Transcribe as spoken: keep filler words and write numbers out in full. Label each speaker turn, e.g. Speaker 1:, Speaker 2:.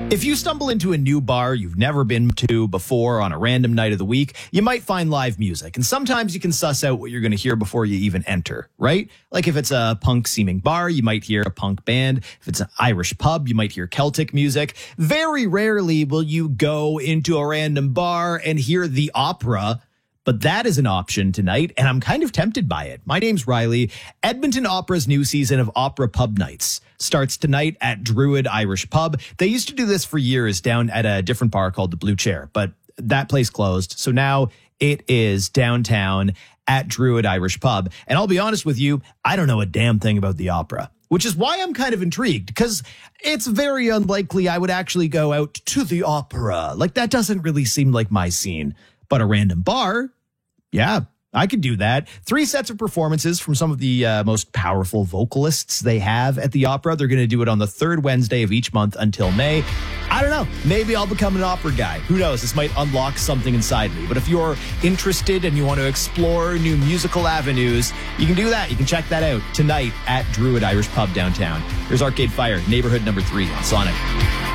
Speaker 1: If you stumble into a new bar you've never been to before on a random night of the week, you might find live music. And sometimes you can suss out what you're going to hear before you even enter, right? Like if it's a punk-seeming bar, you might hear a punk band. If it's an Irish pub, you might hear Celtic music. Very rarely will you go into a random bar and hear the opera. But that is an option tonight, and I'm kind of tempted by it. My name's Riley. Edmonton Opera's new season of Opera Pub Nights starts tonight at Druid Irish Pub. They used to do this for years down at a different bar called the Blue Chair, but that place closed. So now it is downtown at Druid Irish Pub. And I'll be honest with you, I don't know a damn thing about the opera, which is why I'm kind of intrigued, because it's very unlikely I would actually go out to the opera. Like, that doesn't really seem like my scene. But a random bar, yeah, I could do that. Three sets of performances from some of the uh, most powerful vocalists they have at the opera. They're going to do it on the third Wednesday of each month until May. I don't know. Maybe I'll become an opera guy. Who knows? This might unlock something inside me. But if you're interested and you want to explore new musical avenues, you can do that. You can check that out tonight at Druid Irish Pub downtown. There's Arcade Fire, neighborhood number three on Sonic.